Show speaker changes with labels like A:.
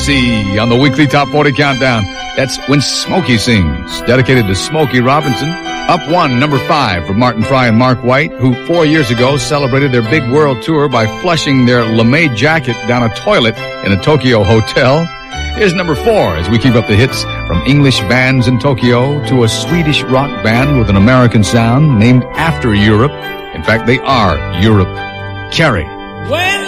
A: Gypsy on the weekly Top 40 Countdown. That's When Smokey Sings, dedicated to Smokey Robinson. Up one, number 5 for Martin Fry and Mark White, who 4 years ago celebrated their big world tour by flushing their lame jacket down a toilet in a Tokyo hotel. Here's number 4 as we keep up the hits from English bands in Tokyo to a Swedish rock band with an American sound named after Europe. In fact, they are Europe. Carrie.